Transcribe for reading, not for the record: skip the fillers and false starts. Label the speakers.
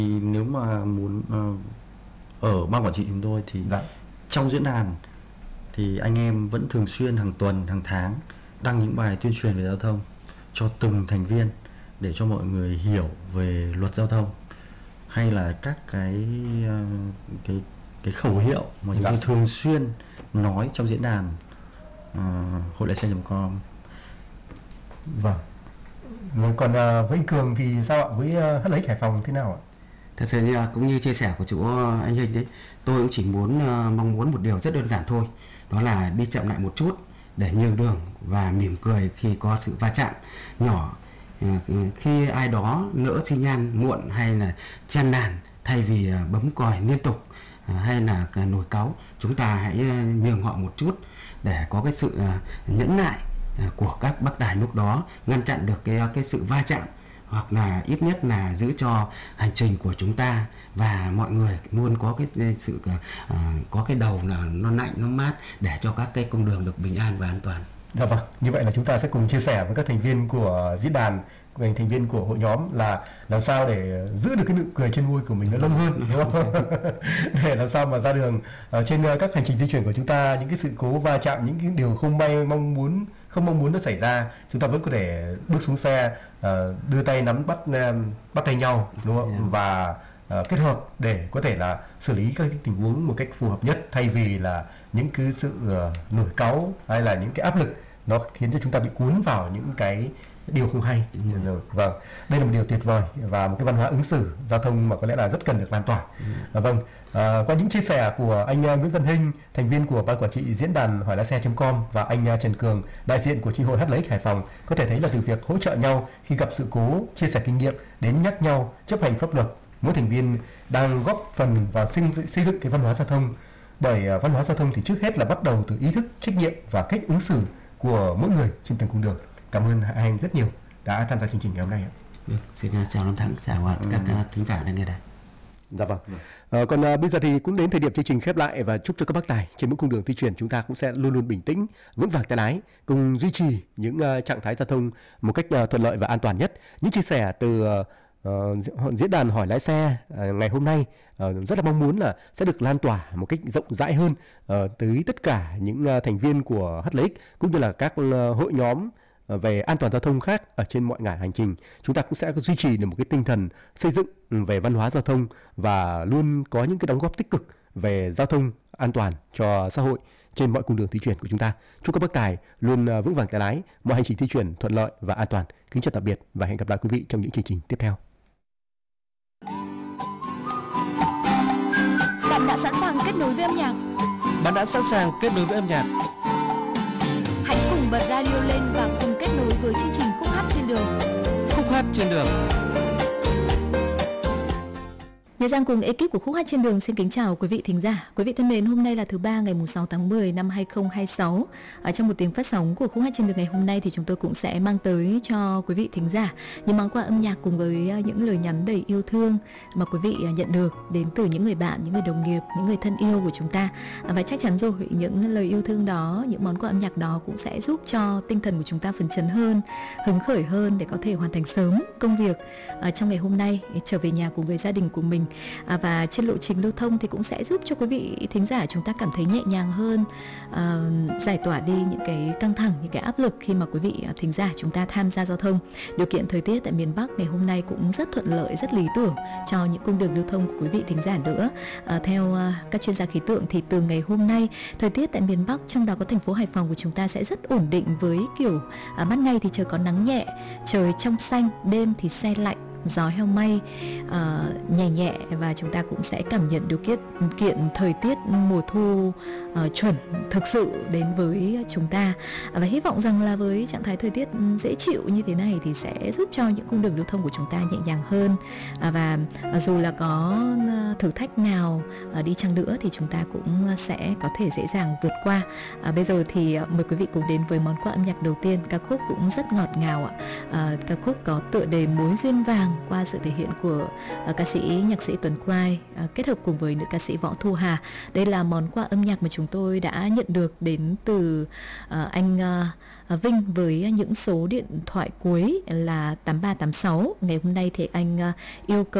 Speaker 1: Thì nếu mà muốn ở ban quản trị chúng tôi thì
Speaker 2: Dạ.
Speaker 1: trong diễn đàn thì anh em vẫn thường xuyên hàng tuần, hàng tháng đăng những bài tuyên truyền về giao thông cho từng thành viên để cho mọi người hiểu về luật giao thông, hay là các cái khẩu hiệu mà chúng tôi thường xuyên nói trong diễn đàn hội lái xe.com.
Speaker 2: Vâng. Còn với anh Cường thì sao ạ? Với HLX Hải Phòng thế nào ạ?
Speaker 3: Thật sự cũng như chia sẻ của chú anh Hình đấy, tôi cũng chỉ mong muốn một điều rất đơn giản thôi, đó là đi chậm lại một chút để nhường đường và mỉm cười khi có sự va chạm nhỏ. Khi ai đó nỡ xi nhan muộn hay là chen làn thay vì bấm còi liên tục hay là nổi cáu, chúng ta hãy nhường họ một chút để có cái sự nhẫn nại của các bác tài lúc đó, ngăn chặn được cái sự va chạm, hoặc là ít nhất là giữ cho hành trình của chúng ta và mọi người luôn có cái sự có cái đầu là nó lạnh, nó mát để cho các cái cung đường được bình an và an toàn.
Speaker 2: Dạ vâng, như vậy là chúng ta sẽ cùng chia sẻ với các thành viên của diễn đàn, thành viên của hội nhóm là làm sao để giữ được cái nụ cười trên môi của mình nó lâu hơn, đúng không? Để làm sao mà ra đường trên các hành trình di chuyển của chúng ta, những cái sự cố va chạm, những cái điều không mong muốn nó xảy ra, chúng ta vẫn có thể bước xuống xe, đưa tay nắm bắt tay nhau, đúng không? Và kết hợp để có thể là xử lý các tình huống một cách phù hợp nhất, thay vì là những cái sự nổi cáu hay là những cái áp lực nó khiến cho chúng ta bị cuốn vào những cái điều không hay. Vâng, đây là một điều tuyệt vời và một cái văn hóa ứng xử giao thông mà có lẽ là rất cần được lan tỏa. Vâng, qua những chia sẻ của anh Nguyễn Văn Hinh, thành viên của ban quản trị diễn đàn hỏi lái xe.com, và anh Trần Cường, đại diện của chi hội HLX Hải Phòng, có thể thấy là từ việc hỗ trợ nhau khi gặp sự cố, chia sẻ kinh nghiệm đến nhắc nhau chấp hành pháp luật, mỗi thành viên đang góp phần vào xây dựng cái văn hóa giao thông. Bởi văn hóa giao thông thì trước hết là bắt đầu từ ý thức, trách nhiệm và cách ứng xử của mỗi người trên từng cung đường. Cảm ơn hai anh rất nhiều đã tham gia chương trình ngày hôm nay.
Speaker 3: Xin chào Lâm Thắng, chào các thính giả đang nghe đây.
Speaker 2: Dạ vâng. Còn bây giờ thì cũng đến thời điểm chương trình khép lại, và chúc cho các bác tài trên mỗi cung đường di chuyển chúng ta cũng sẽ luôn luôn bình tĩnh, vững vàng tay lái, cùng duy trì những trạng thái giao thông một cách thuận lợi và an toàn nhất. Những chia sẻ từ diễn đàn hỏi lái xe ngày hôm nay rất là mong muốn là sẽ được lan tỏa một cách rộng rãi hơn tới tất cả những thành viên của HLX cũng như là các hội nhóm về an toàn giao thông khác ở trên mọi ngả hành trình. Chúng ta cũng sẽ duy trì được một cái tinh thần xây dựng về văn hóa giao thông và luôn có những cái đóng góp tích cực về giao thông an toàn cho xã hội trên mọi cung đường di chuyển của chúng ta. Chúc các bác tài luôn vững vàng tay lái, mọi hành trình di chuyển thuận lợi và an toàn. Kính chào tạm biệt và hẹn gặp lại quý vị trong những chương trình tiếp theo.
Speaker 4: Bạn đã sẵn sàng kết nối với âm nhạc.
Speaker 5: Bạn đã sẵn sàng kết nối với âm nhạc.
Speaker 4: Hãy cùng bật radio lên và cùng kết nối với chương trình Khúc hát trên đường.
Speaker 5: Khúc hát trên đường.
Speaker 4: Nhật Giang cùng ekip của Khúc hát trên đường xin kính chào quý vị thính giả. Quý vị thân mến, hôm nay là thứ ba ngày 6 tháng 10 năm 2026. Trong một tiếng phát sóng của Khúc hát trên đường ngày hôm nay thì chúng tôi cũng sẽ mang tới cho quý vị thính giả những món quà âm nhạc cùng với những lời nhắn đầy yêu thương mà quý vị nhận được đến từ những người bạn, những người đồng nghiệp, những người thân yêu của chúng ta. Và chắc chắn rồi, những lời yêu thương đó, những món quà âm nhạc đó cũng sẽ giúp cho tinh thần của chúng ta phấn chấn hơn, hứng khởi hơn để có thể hoàn thành sớm công việc trong ngày hôm nay, trở về nhà cùng với gia đình của mình. Và trên lộ trình lưu thông thì cũng sẽ giúp cho quý vị thính giả chúng ta cảm thấy nhẹ nhàng hơn, giải tỏa đi những cái căng thẳng, những cái áp lực khi mà quý vị thính giả chúng ta tham gia giao thông. Điều kiện thời tiết tại miền Bắc ngày hôm nay cũng rất thuận lợi, rất lý tưởng cho những cung đường lưu thông của quý vị thính giả nữa. Theo các chuyên gia khí tượng thì từ ngày hôm nay, thời tiết tại miền Bắc, trong đó có thành phố Hải Phòng của chúng ta sẽ rất ổn định, với kiểu ban ngày thì trời có nắng nhẹ, trời trong xanh, đêm thì se lạnh, gió heo may nhẹ nhẹ, và chúng ta cũng sẽ cảm nhận được kiện thời tiết mùa thu chuẩn thực sự đến với chúng ta. Và hy vọng rằng là với trạng thái thời tiết dễ chịu như thế này thì sẽ giúp cho những cung đường lưu thông của chúng ta nhẹ nhàng hơn, và dù là có thử thách nào đi chăng nữa thì chúng ta cũng sẽ có thể dễ dàng vượt qua. Bây giờ thì mời quý vị cùng đến với món quà âm nhạc đầu tiên, ca khúc cũng rất ngọt ngào ạ. Ca khúc có tựa đề Mối duyên vàng qua sự thể hiện của ca sĩ nhạc sĩ Tuấn Cry kết hợp cùng với nữ ca sĩ Võ Thu Hà. Đây là món quà âm nhạc mà chúng tôi đã nhận được đến từ anh Vinh với những số điện thoại cuối là 8386. Ngày hôm nay thì anh yêu cầu